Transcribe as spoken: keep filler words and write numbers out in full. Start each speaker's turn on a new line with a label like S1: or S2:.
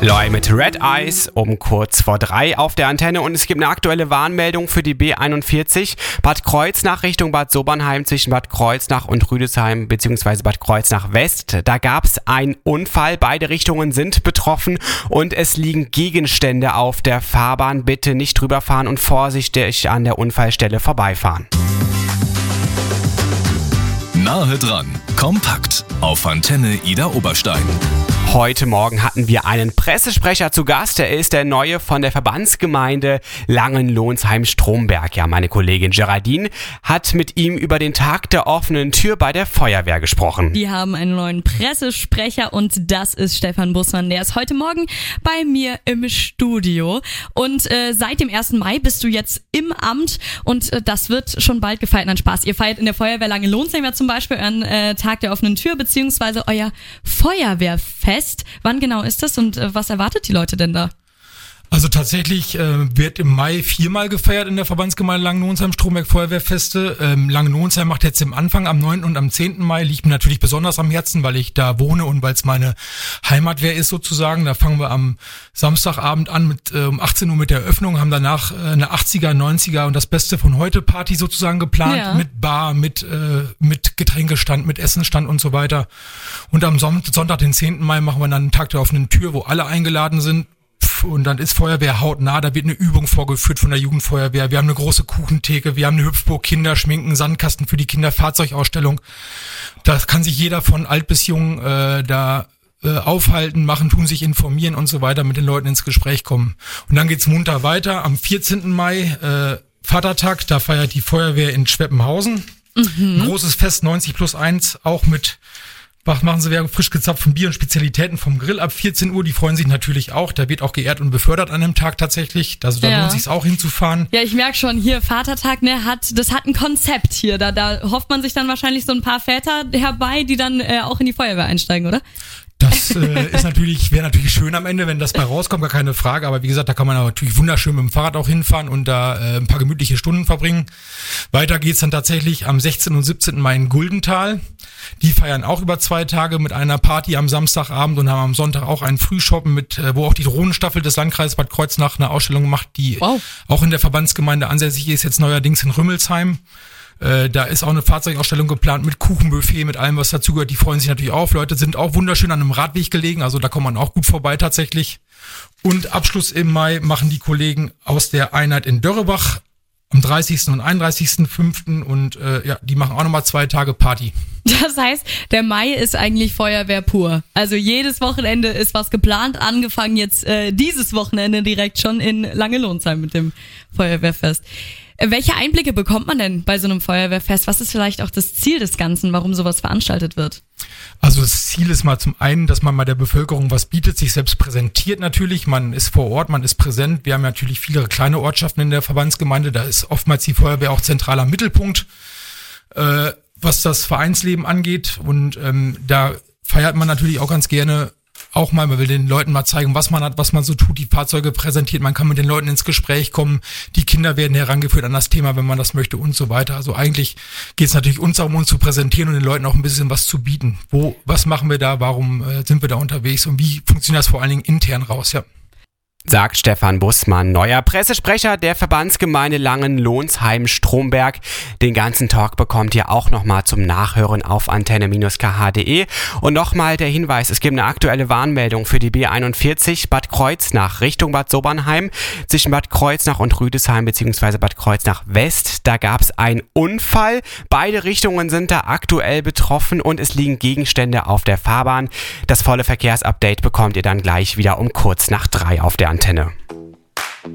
S1: Loi mit Red Eyes um kurz vor drei auf der Antenne und es gibt eine aktuelle Warnmeldung für die B einundvierzig Bad Kreuznach Richtung Bad Sobernheim zwischen Bad Kreuznach und Rüdesheim bzw. Bad Kreuznach West. Da gab es einen Unfall, beide Richtungen sind betroffen und es liegen Gegenstände auf der Fahrbahn. Bitte nicht drüber fahren und vorsichtig an der Unfallstelle vorbeifahren.
S2: Nahe dran, kompakt auf Antenne Ida Oberstein.
S1: Heute Morgen hatten wir einen Pressesprecher zu Gast. Er ist der Neue von der Verbandsgemeinde Langenlohnsheim-Stromberg. Ja, meine Kollegin Geraldine hat mit ihm über den Tag der offenen Tür bei der Feuerwehr gesprochen.
S3: Die haben einen neuen Pressesprecher und das ist Stefan Bussmann. Der ist heute Morgen bei mir im Studio. Und äh, seit dem ersten Mai bist du jetzt im Amt und äh, das wird schon bald gefeiert. Nein, Spaß. Ihr feiert in der Feuerwehr Langenlohnsheim ja zum Beispiel euren äh, Tag der offenen Tür beziehungsweise euer Feuerwehrfest. Wann genau ist das und äh, was erwartet die Leute denn da?
S4: Also tatsächlich äh, wird im Mai viermal gefeiert in der Verbandsgemeinde Langenlohnsheim-Stromberg Feuerwehrfeste. Ähm, Langenlohnsheim macht jetzt im Anfang am neunten und am zehnten Mai, liegt mir natürlich besonders am Herzen, weil ich da wohne und weil es meine Heimatwehr ist sozusagen. Da fangen wir am Samstagabend an mit äh, um achtzehn Uhr mit der Eröffnung, haben danach äh, eine achtziger, neunziger und das Beste von heute Party sozusagen geplant, ja. mit Bar, mit äh, mit Getränkestand, mit Essenstand und so weiter. Und am Sonntag, den zehnten Mai, machen wir dann einen Tag der offenen Tür, wo alle eingeladen sind. Und dann ist Feuerwehr hautnah, da wird eine Übung vorgeführt von der Jugendfeuerwehr. Wir haben eine große Kuchentheke, wir haben eine Hüpfburg, Kinder schminken, Sandkasten für die Kinder, Fahrzeugausstellung. Da kann sich jeder von alt bis jung äh, da äh, aufhalten, machen, tun, sich informieren und so weiter, mit den Leuten ins Gespräch kommen. Und dann geht's munter weiter. Am vierzehnten Mai, äh, Vatertag, da feiert die Feuerwehr in Schweppenhausen. Mhm. Ein großes Fest, neunzig plus eins, auch mit machen sie wieder frisch gezapften Bier und Spezialitäten vom Grill ab vierzehn Uhr. Die freuen sich natürlich auch. Da wird auch geehrt und befördert an dem Tag tatsächlich. Also da
S3: ja.
S4: lohnt sich's auch hinzufahren.
S3: Ja, ich merke schon, hier Vatertag, ne, hat, das hat ein Konzept hier. Da, da hofft man sich dann wahrscheinlich so ein paar Väter herbei, die dann äh, auch in die Feuerwehr einsteigen, oder?
S4: Das äh, ist natürlich, wäre natürlich schön am Ende, wenn das bei rauskommt, gar keine Frage. Aber wie gesagt, da kann man natürlich wunderschön mit dem Fahrrad auch hinfahren und da äh, ein paar gemütliche Stunden verbringen. Weiter geht's dann tatsächlich am sechzehnten und siebzehnten Mai in Guldenthal. Die feiern auch über zwei Tage mit einer Party am Samstagabend und haben am Sonntag auch einen Frühschoppen mit, äh, wo auch die Drohnenstaffel des Landkreises Bad Kreuznach eine Ausstellung macht, die wow. auch in der Verbandsgemeinde ansässig ist, jetzt neuerdings in Rümmelsheim. Äh, da ist auch eine Fahrzeugausstellung geplant mit Kuchenbuffet, mit allem, was dazugehört. Die freuen sich natürlich auf. Leute sind auch wunderschön an einem Radweg gelegen, also da kommt man auch gut vorbei tatsächlich. Und Abschluss im Mai machen die Kollegen aus der Einheit in Dörrebach am dreißigsten und einunddreißigsten fünften und äh, ja, die machen auch nochmal zwei Tage Party.
S3: Das heißt, der Mai ist eigentlich Feuerwehr pur. Also jedes Wochenende ist was geplant, angefangen jetzt äh, dieses Wochenende direkt schon in Langenlohnsheim mit dem Feuerwehrfest. Welche Einblicke bekommt man denn bei so einem Feuerwehrfest? Was ist vielleicht auch das Ziel des Ganzen, warum sowas veranstaltet wird?
S4: Also das Ziel ist mal zum einen, dass man mal der Bevölkerung was bietet, sich selbst präsentiert natürlich. Man ist vor Ort, man ist präsent. Wir haben natürlich viele kleine Ortschaften in der Verbandsgemeinde. Da ist oftmals die Feuerwehr auch zentraler Mittelpunkt, äh, was das Vereinsleben angeht. Und ähm, da feiert man natürlich auch ganz gerne auch mal, man will den Leuten mal zeigen, was man hat, was man so tut, die Fahrzeuge präsentiert, man kann mit den Leuten ins Gespräch kommen, die Kinder werden herangeführt an das Thema, wenn man das möchte und so weiter. Also eigentlich geht es natürlich uns darum, uns zu präsentieren und den Leuten auch ein bisschen was zu bieten. Wo, was machen wir da, warum äh, sind wir da unterwegs und wie funktioniert das vor allen Dingen intern raus, ja.
S1: Sagt Stefan Bussmann, neuer Pressesprecher der Verbandsgemeinde Langenlohnsheim-Stromberg. Den ganzen Talk bekommt ihr auch nochmal zum Nachhören auf antenne K H punkt de. Und nochmal der Hinweis, es gibt eine aktuelle Warnmeldung für die B einundvierzig Bad Kreuznach Richtung Bad Sobernheim zwischen Bad Kreuznach und Rüdesheim bzw. Bad Kreuznach West. Da gab es einen Unfall. Beide Richtungen sind da aktuell betroffen und es liegen Gegenstände auf der Fahrbahn. Das volle Verkehrsupdate bekommt ihr dann gleich wieder um kurz nach drei auf der Antenne.